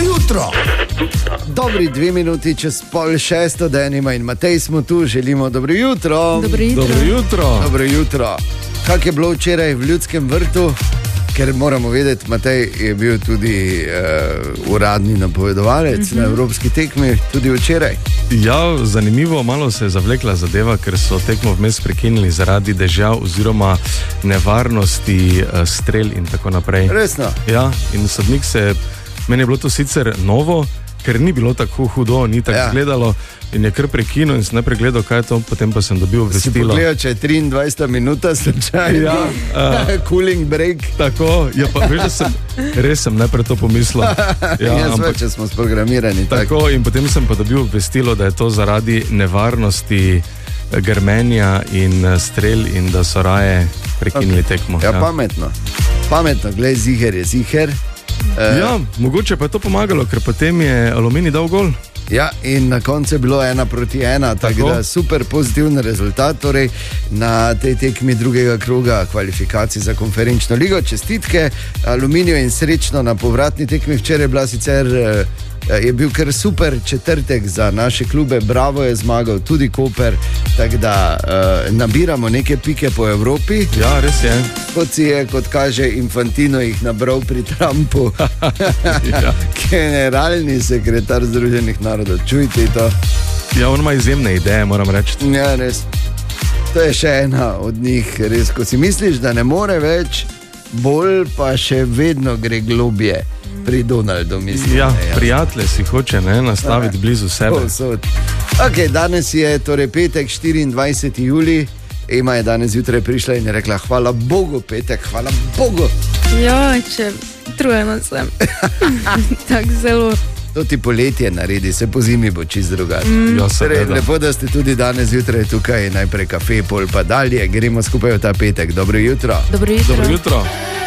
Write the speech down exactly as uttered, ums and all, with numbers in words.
jutro. Dobri dve minuti čez pol šesto, Denima in Matej smo tu, želimo dobro jutro. Dobro jutro. Dobro jutro. Dobro jutro. Kak je bilo včeraj v Ljudskem vrtu? Ker moramo vedeti, Matej je bil tudi uh, uradni napovedovalec mm-hmm. na evropski tekmi, tudi včeraj. Ja, zanimivo, malo se je zavlekla zadeva, ker so tekmo vmes prekinili zaradi dežja oziroma nevarnosti uh, strel in tako naprej. Resno? Ja, in sodnik se, meni je bilo to sicer novo, ker ni bilo tako hudo, ni tako ja. gledalo in je kar prekinil in sem najprej gledal, kaj je to, potem pa sem dobil obvestilo. Si pogledal, če je triindvajseta minuta slučajno, ja, uh, cooling break. Tako, ja, pa veš, da sem, res sem najprej to pomislil. Ja, ja ampak, če smo sprogramirani. Tako, tak. In potem sem pa dobil obvestilo, da je to zaradi nevarnosti grmenja in strel in da so raje prekinili okay. tekmo. Ja, ja, pametno. Pametno, glej, ziher je ziher. Ja, uh, mogoče pa je to pomagalo, ker potem je Aluminij dal gol. Ja, in na koncu je bilo ena proti ena, tako, tako da super pozitiven rezultat, torej na tej tekmi drugega kroga kvalifikacij za konferenčno ligo. Čestitke Aluminiju in srečno na povratni tekmi. Včeraj je bila sicer, je bil kar super četrtek za naše klube, Bravo je zmagal, tudi Koper, tako da uh, nabiramo neke pike po Evropi. Ja, res je. Kot si je, kot kaže Infantino, jih nabral pri Trumpu. Ja. Generalni sekretar Združenih narodov, čujte to. Ja, on ima izjemne ideje, moram reči. Ja, res. To je še ena od njih, res. Ko si misliš, da ne more več, bolj pa še vedno gre globje pri Donaldu, mislim. Ja, prijatelje si hoče ne, nastaviti ja, blizu sebe. Ok, danes je torej petek, štiriindvajseti julij. Ema je danes zjutraj prišla in je rekla, hvala Bogu, petek, hvala Bogu. Ja, če trujeno sem. Tako zelo. To ti poletje naredi, se po zimi bo čist drugače. Mm. Ja, torej, lepo, da ste tudi danes zjutraj tukaj, najprej kafe, pol pa dalje. Gremo skupaj v ta petek. Dobro jutro. Dobro jutro. Dobro jutro.